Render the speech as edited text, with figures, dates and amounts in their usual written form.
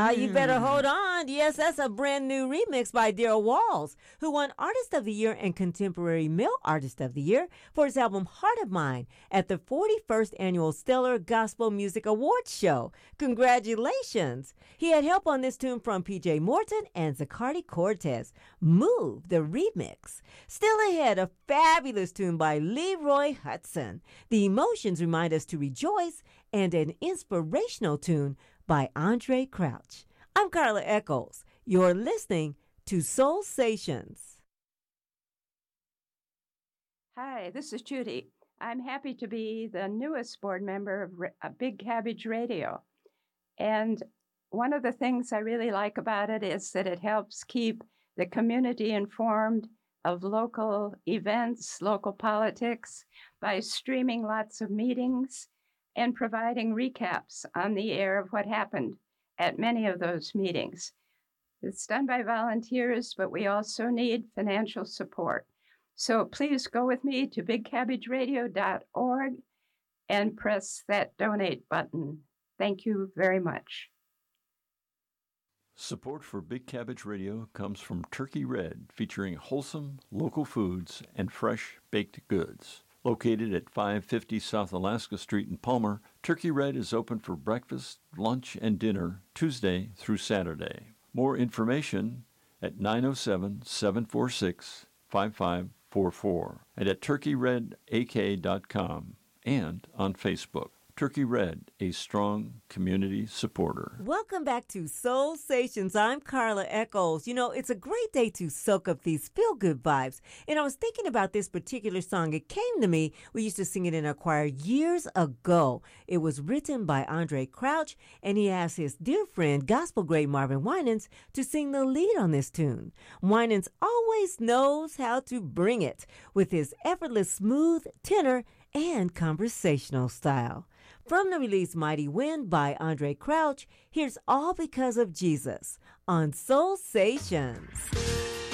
You better hold on. Yes, that's a brand new remix by Daryl Walls, who won Artist of the Year and Contemporary Male Artist of the Year for his album Heart of Mine at the 41st Annual Stellar Gospel Music Awards Show. Congratulations. He had help on this tune from PJ Morton and Zacardi Cortez. Move, the remix. Still ahead, a fabulous tune by Leroy Hudson. The Emotions remind us to rejoice, and an inspirational tune by Andre Crouch. I'm Carla Echols. You're listening to Soul Stations. Hi, this is Judy. I'm happy to be the newest board member of Big Cabbage Radio. And one of the things I really like about it is that it helps keep the community informed of local events, local politics, by streaming lots of meetings and providing recaps on the air of what happened at many of those meetings. It's done by volunteers, but we also need financial support. So please go with me to bigcabbageradio.org and press that donate button. Thank you very much. Support for Big Cabbage Radio comes from Turkey Red, featuring wholesome local foods and fresh baked goods. Located at 550 South Alaska Street in Palmer, Turkey Red is open for breakfast, lunch, and dinner Tuesday through Saturday. More information at 907-746-5544 and at turkeyredak.com and on Facebook. Turkey Red, a strong community supporter. Welcome back to Soul Stations. I'm Carla Echols. You know, it's a great day to soak up these feel-good vibes. And I was thinking about this particular song. It came to me. We used to sing it in our choir years ago. It was written by Andre Crouch, and he asked his dear friend, gospel great Marvin Winans, to sing the lead on this tune. Winans always knows how to bring it with his effortless, smooth tenor and conversational style. From the release Mighty Wind by Andre Crouch, here's All Because of Jesus on Soul Stations.